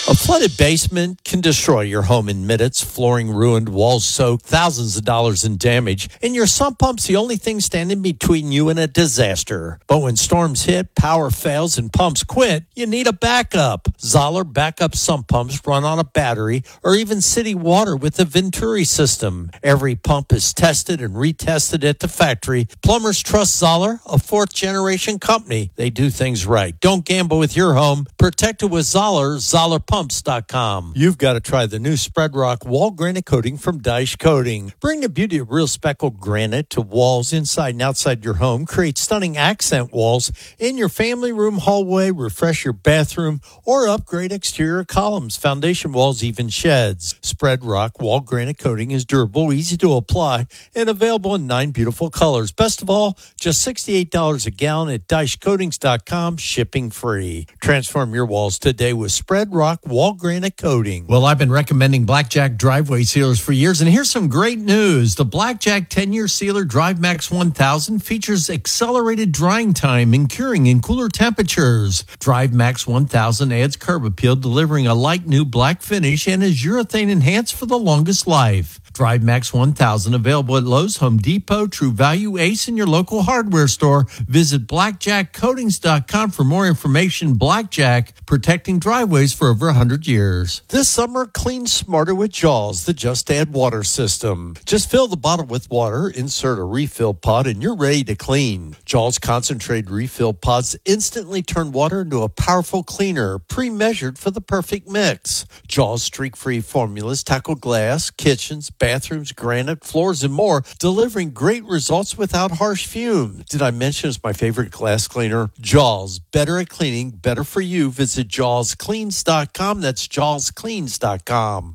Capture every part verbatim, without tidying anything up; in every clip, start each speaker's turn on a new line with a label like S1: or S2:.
S1: A flooded basement can destroy your home in minutes. Flooring ruined, walls soaked, thousands of dollars in damage. And your sump pump's the only thing standing between you and a disaster. But when storms hit, power fails, and pumps quit, you need a backup. Zoller backup sump pumps run on a battery or even city water with the Venturi system. Every pump is tested and retested at the factory. Plumbers trust Zoller, a fourth-generation company. They do things right. Don't gamble with your home. Protect it with Zoller, Zoller Pumps dot com. You've got to try the new Spread Rock wall granite coating from Dyche Coating. Bring the beauty of real speckled granite to walls inside and outside your home. Create stunning accent walls in your family room hallway. Refresh your bathroom or upgrade exterior columns, foundation walls, even sheds. Spread Rock wall granite coating is durable, easy to apply, and available in nine beautiful colors. Best of all, just sixty-eight dollars a gallon at Dyche Coatings dot com, shipping free. Transform your walls today with Spread Rock wall granite coating.
S2: Well, I've been recommending Blackjack driveway sealers for years, and here's some great news. The Blackjack ten-year sealer Drive Max one thousand features accelerated drying time and curing in cooler temperatures. Drive Max one thousand adds curb appeal, delivering a light new black finish, and is urethane enhanced for the longest life. Drive Max one thousand available at Lowe's, Home Depot, True Value, Ace, and your local hardware store. Visit Blackjack Coatings dot com for more information. Blackjack, protecting driveways for over one hundred years.
S1: This summer, clean smarter with Jaws, the Just Add Water system. Just fill the bottle with water, insert a refill pod, and you're ready to clean. Jaws concentrated refill pods instantly turn water into a powerful cleaner, pre-measured for the perfect mix. Jaws streak-free formulas tackle glass, kitchens, bathrooms, granite, floors, and more, delivering great results without harsh fumes. Did I mention it's my favorite glass cleaner? Jaws, better at cleaning, better for you. Visit Jaws Cleans dot com. That's Jaws Cleans dot com.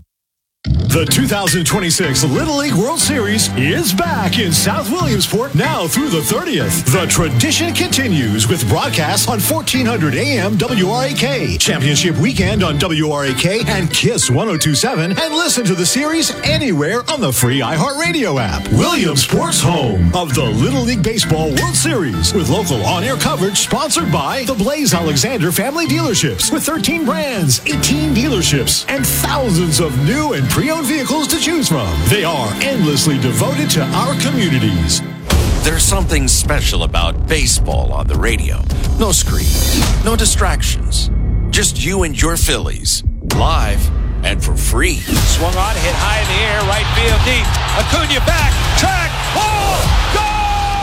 S3: The two thousand twenty-six Little League World Series is back in South Williamsport now through the thirtieth. The tradition continues with broadcasts on fourteen hundred A M W R A K, Championship Weekend on W R A K and KISS one oh two point seven, and listen to the series anywhere on the free iHeartRadio app. Williamsport's home of the Little League Baseball World Series with local on-air coverage sponsored by the Blaze Alexander Family Dealerships with thirteen brands, eighteen dealerships, and thousands of new and pre-owned vehicles to choose from. They are endlessly devoted to our communities.
S4: There's something special about baseball on the radio. No screen, no distractions. Just you and your Phillies, live and for free.
S5: Swung on, hit high in the air, right field deep. Acuna back, track, oh, gone!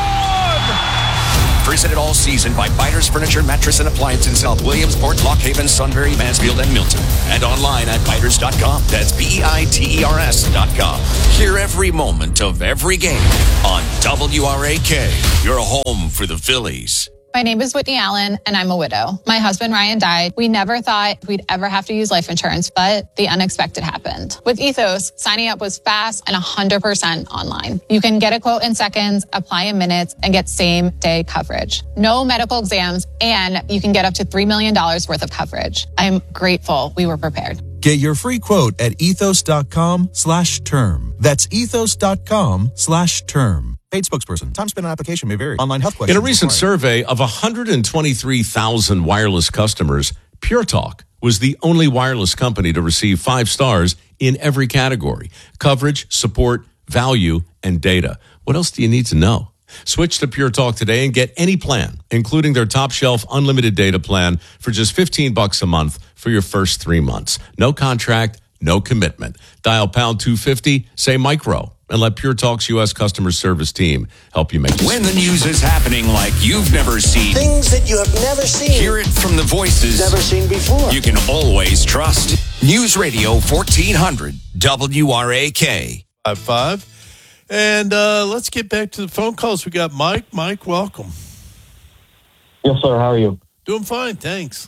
S4: Presented all season by Biters Furniture, Mattress, and Appliance in South Williamsport, Lock Haven, Sunbury, Mansfield, and Milton. And online at biters dot com. That's B E I T E R S dot com. Hear every moment of every game on W R A K, your home for the Phillies.
S6: My name is Whitney Allen, and I'm a widow. My husband, Ryan, died. We never thought we'd ever have to use life insurance, but the unexpected happened. With Ethos, signing up was fast and one hundred percent online. You can get a quote in seconds, apply in minutes, and get same-day coverage. No medical exams, and you can get up to three million dollars worth of coverage. I'm grateful we were prepared.
S7: Get your free quote at ethos dot com slash term. That's ethos dot com slash term. Paid spokesperson. Time spent on application may vary. Online health questions.
S8: In a recent
S7: required.
S8: survey of one hundred twenty-three thousand wireless customers, Pure Talk was the only wireless company to receive five stars in every category: coverage, support, value, and data. What else do you need to know? Switch to Pure Talk today and get any plan, including their top shelf unlimited data plan for just fifteen bucks a month for your first three months. No contract, no commitment. Dial pound two fifty, say micro, and let Pure Talk's U S customer service team help you make this.
S4: When the news is happening like you've never seen,
S9: things that you have never seen,
S4: hear it from the voices
S9: never seen before,
S4: you can always trust. News Radio fourteen hundred W R A K.
S1: Five five. And uh, let's get back to the phone calls. We got Mike. Mike, welcome.
S10: Yes, sir. How are you?
S1: Doing fine, thanks.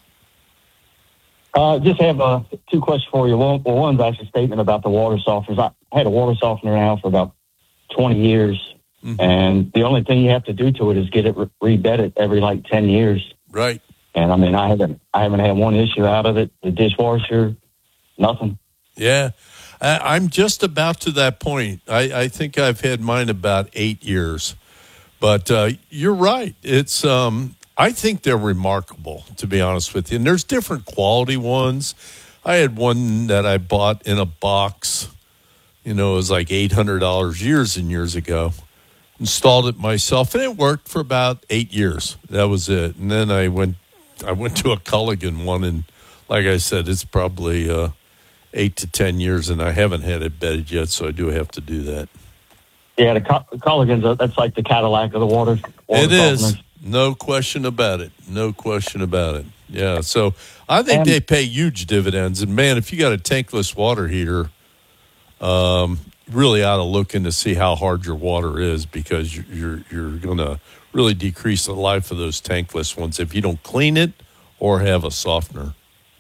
S10: Uh, just have uh, two questions for you. One, well, one's actually a statement about the water softeners. I had a water softener now for about twenty years, mm-hmm. and the only thing you have to do to it is get it re- rebedded every like ten years.
S1: Right.
S10: And I mean, I haven't, I haven't had one issue out of it. The dishwasher, nothing.
S1: Yeah. I'm just about to that point. I, I think I've had mine about eight years. But uh, you're right. It's um, I think they're remarkable, to be honest with you. And there's different quality ones. I had one that I bought in a box. You know, it was like eight hundred dollars years and years ago. Installed it myself, and it worked for about eight years. That was it. And then I went I went to a Culligan one, and like I said, it's probably uh, eight to ten years, and I haven't had it bedded yet, so I do have to do that.
S10: Yeah, the Culligan's, that's like the Cadillac of the water. water
S1: it is. No question about it. No question about it. Yeah, so I think and, they pay huge dividends. And, man, if you got a tankless water heater, um, really ought to look in to see how hard your water is, because you're you're, you're going to really decrease the life of those tankless ones if you don't clean it or have a softener.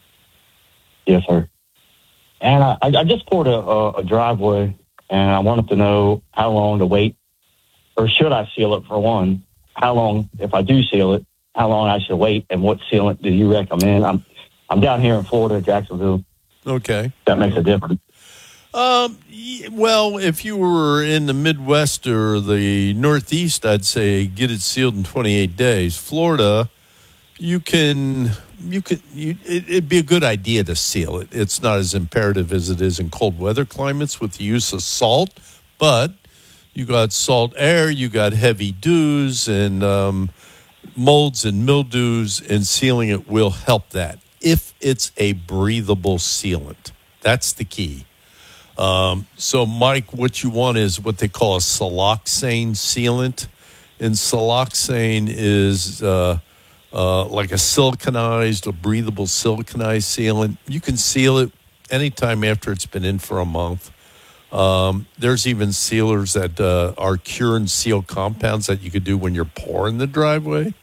S10: Yes, sir. And I, I just poured a, a, a driveway, and I wanted to know how long to wait, or should I seal it for one? How long, if I do seal it, how long I should wait, and what sealant do you recommend? I'm I'm down here in Florida, Jacksonville.
S1: Okay.
S10: That makes a difference.
S1: Um, well, if you were in the Midwest or the Northeast, I'd say get it sealed in twenty-eight days. Florida, you can, you could, you, it, it'd be a good idea to seal it. It's not as imperative as it is in cold weather climates with the use of salt, but you got salt air, you got heavy dews and um, molds and mildews, and sealing it will help that if it's a breathable sealant. That's the key. Um, so, Mike, what you want is what they call a siloxane sealant. And siloxane is uh, uh, like a siliconized, a breathable siliconized sealant. You can seal it anytime after it's been in for a month. Um, there's even sealers that uh, are cure and seal compounds that you could do when you're pouring the driveway.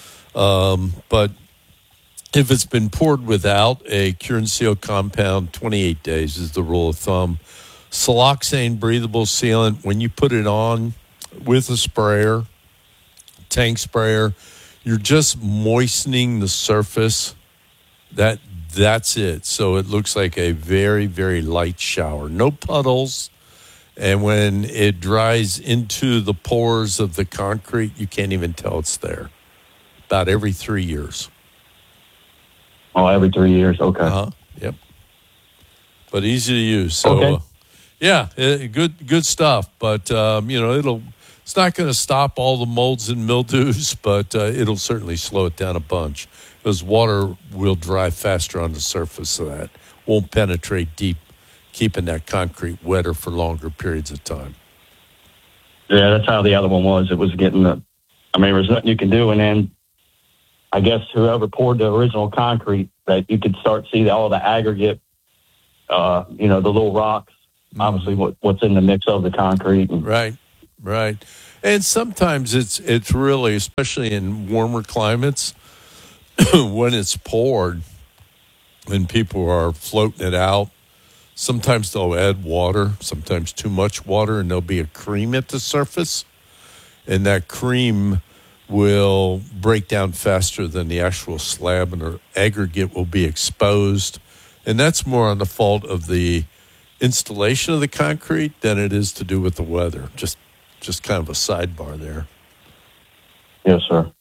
S1: Um, but if it's been poured without a cure and seal compound, twenty-eight days is the rule of thumb. Siloxane breathable sealant, when you put it on with a sprayer, tank sprayer, you're just moistening the surface. That That's it. So it looks like a very, very light shower. No puddles. And when it dries into the pores of the concrete, you can't even tell it's there. About every three years.
S10: Oh, every three years. Okay.
S1: Uh-huh. Yep. But easy to use. So,
S10: okay.
S1: uh, yeah, it, good good stuff. But, um, you know, it'll it's not going to stop all the molds and mildews, but uh, it'll certainly slow it down a bunch. Because water will dry faster on the surface of that. Won't penetrate deep, keeping that concrete wetter for longer periods of time.
S10: Yeah, that's how the other one was. It was getting the, I mean, there's nothing you can do. And then I guess whoever poured the original concrete, that you could start see all the aggregate, uh, you know, the little rocks, mm-hmm. obviously what, what's in the mix of the concrete. And,
S1: right, right. And sometimes it's it's really, especially in warmer climates, when it's poured and people are floating it out, sometimes they'll add water, sometimes too much water, and there'll be a cream at the surface. And that cream will break down faster than the actual slab, and the aggregate will be exposed. And that's more on the fault of the installation of the concrete than it is to do with the weather. Just, just kind of a sidebar there.
S10: Yes, sir.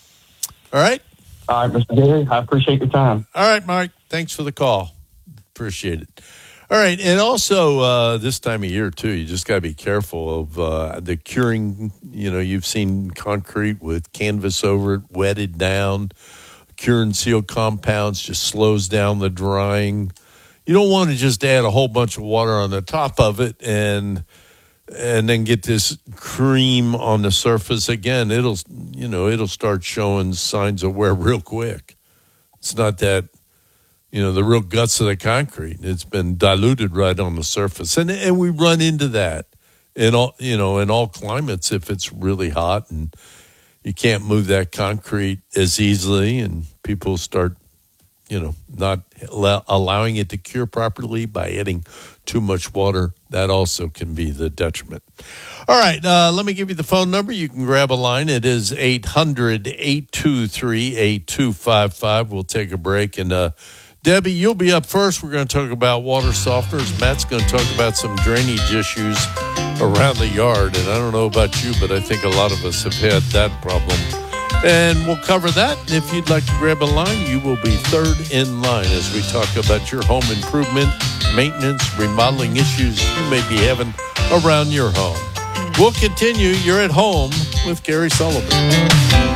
S1: All right.
S10: All right, Mister Gary, I appreciate your time.
S1: All right, Mike. Thanks for the call. Appreciate it. All right, and also uh, this time of year, too, you just got to be careful of uh, the curing. You know, you've seen concrete with canvas over it, wetted down. Cure and seal compounds just slows down the drying. You don't want to just add a whole bunch of water on the top of it and and then get this cream on the surface again. It'll, you know, it'll start showing signs of wear real quick. It's not that, you know, the real guts of the concrete. It's been diluted right on the surface. And and we run into that in all, you know, in all climates if it's really hot and you can't move that concrete as easily, and people start, you know, not allow, allowing it to cure properly by adding too much water. That also can be the detriment. All right, uh, let me give you the phone number. You can grab a line. It is eight hundred, eight two three, eight two five five. We'll take a break. And uh, Debbie, you'll be up first. We're going to talk about water softeners. Matt's going to talk about some drainage issues around the yard. And I don't know about you, but I think a lot of us have had that problem
S11: And we'll cover that. If you'd like to grab a line, you will be third in line as we talk about your home improvement, maintenance, remodeling issues you may be having around your home. We'll continue. You're at home with Gary Sullivan.